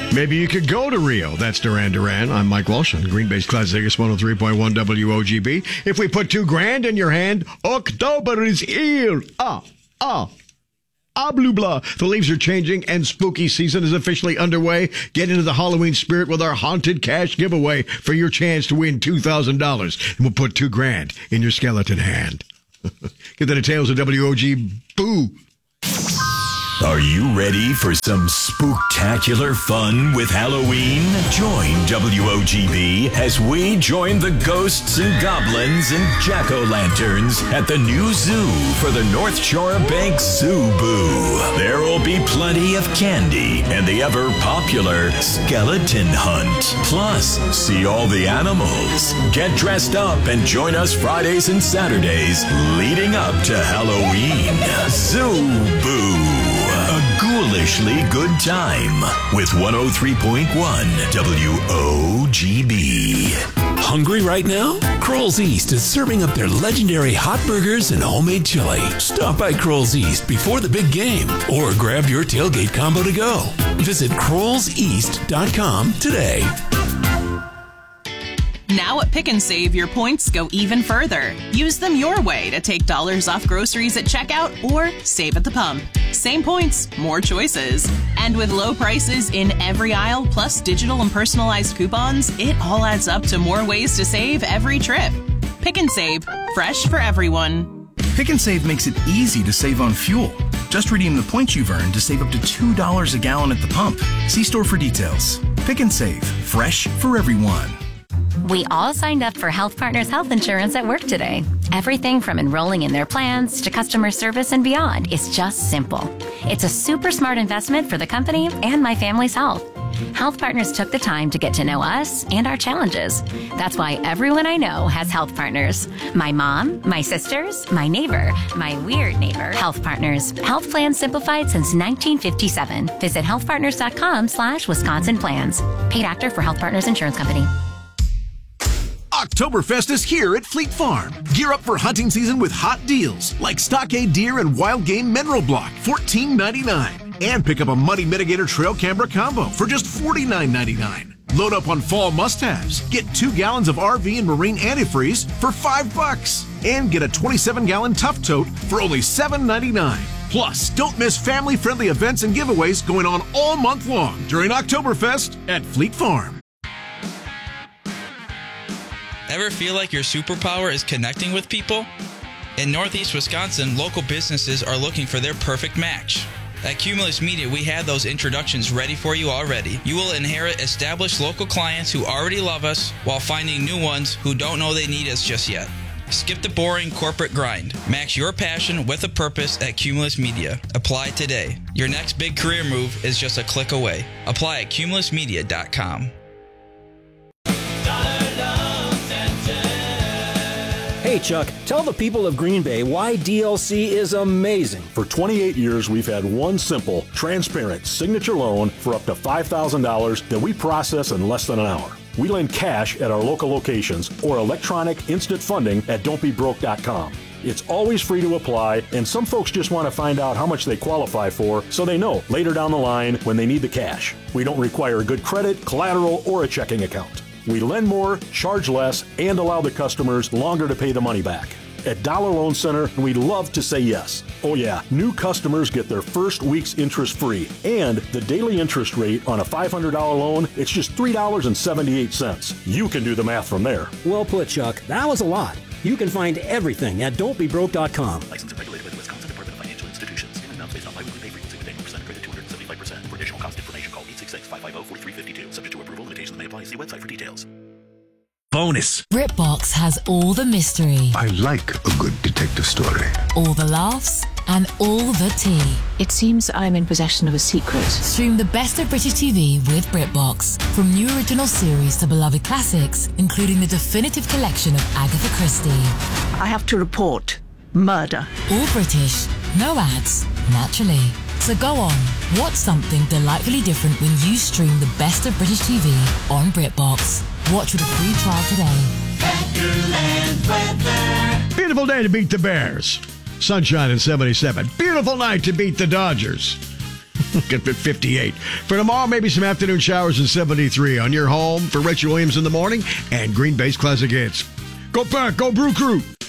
Maybe you could go to Rio. That's Duran Duran. I'm Mike Walsh on Green Bay's Class Vegas 103.1 WOGB. If we put $2,000 in your hand, October is here. Blue blah. The leaves are changing and spooky season is officially underway. Get into the Halloween spirit with our haunted cash giveaway for your chance to win $2,000. And we'll put $2,000 in your skeleton hand. Get the details of WOG Boo. Are you ready for some spooktacular fun with Halloween? Join WOGB as we join the ghosts and goblins and jack-o'-lanterns at the new zoo for the North Shore Bank Zoo Boo. There will be plenty of candy and the ever-popular skeleton hunt. Plus, see all the animals. Get dressed up and join us Fridays and Saturdays leading up to Halloween. Zoo Boo. A ghoulishly good time with 103.1 WOGB. Hungry right now? Kroll's East is serving up their legendary hot burgers and homemade chili. Stop by Kroll's East before the big game or grab your tailgate combo to go. Visit KrollsEast.com today. Now at Pick and Save, your points go even further. Use them your way to take dollars off groceries at checkout or save at the pump. Same points, more choices. And with low prices in every aisle, plus digital and personalized coupons, it all adds up to more ways to save every trip. Pick and Save, fresh for everyone. Pick and Save makes it easy to save on fuel. Just redeem the points you've earned to save up to $2 a gallon at the pump. See store for details. Pick and Save, fresh for everyone. We all signed up for Health Partners Health Insurance at work today. Everything from enrolling in their plans to customer service and beyond is just simple. It's a super smart investment for the company and my family's health. Health Partners took the time to get to know us and our challenges. That's why everyone I know has Health Partners. My mom, my sisters, my neighbor, my weird neighbor. Health Partners. Health plans simplified since 1957. Visit healthpartners.com/Wisconsin plans. Paid actor for Health Partners Insurance Company. Oktoberfest is here at Fleet Farm. Gear up for hunting season with hot deals like Stockade Deer and Wild Game Mineral Block, $14.99. And pick up a Muddy Mitigator Trail Camera Combo for just $49.99. Load up on fall must-haves. Get 2 gallons of RV and Marine antifreeze for $5. And get a 27-gallon Tough Tote for only $7.99. Plus, don't miss family-friendly events and giveaways going on all month long during Oktoberfest at Fleet Farm. Ever feel like your superpower is connecting with people? In Northeast Wisconsin, local businesses are looking for their perfect match. At Cumulus Media, we have those introductions ready for you already. You will inherit established local clients who already love us while finding new ones who don't know they need us just yet. Skip the boring corporate grind. Match your passion with a purpose at Cumulus Media. Apply today. Your next big career move is just a click away. Apply at cumulusmedia.com. Hey, Chuck, tell the people of Green Bay why DLC is amazing. For 28 years, we've had one simple, transparent signature loan for up to $5,000 that we process in less than an hour. We lend cash at our local locations or electronic instant funding at don'tbebroke.com. It's always free to apply, and some folks just want to find out how much they qualify for so they know later down the line when they need the cash. We don't require good credit, collateral, or a checking account. We lend more, charge less, and allow the customers longer to pay the money back. At Dollar Loan Center, we love to say yes. Oh yeah, new customers get their first week's interest free. And the daily interest rate on a $500 loan, it's just $3.78. You can do the math from there. Well put, Chuck. That was a lot. You can find everything at don'tbebroke.com. Licensed and regulated by the Wisconsin Department of Financial Institutions. Payment amounts based on biweekly pay frequency with 8% credit 275%. For additional cost information, call 866-550-4352. Subject to approval, limitations may apply. See website for details. Bonus. BritBox has all the mystery. I like a good detective story. All the laughs and all the tea. It seems I'm in possession of a secret. Stream the best of British TV with BritBox. From new original series to beloved classics, including the definitive collection of Agatha Christie. I have to report murder. All British, no ads, naturally. So go on, watch something delightfully different when you stream the best of British TV on BritBox. Watch with a free trial today. Wonderland weather. Beautiful day to beat the Bears. Sunshine and 77. Beautiful night to beat the Dodgers. Get 58. For tomorrow, maybe some afternoon showers and 73 on your home for Rachel Williams in the morning and Green Bay's Classic Hits. Go Pack, go Brew Crew.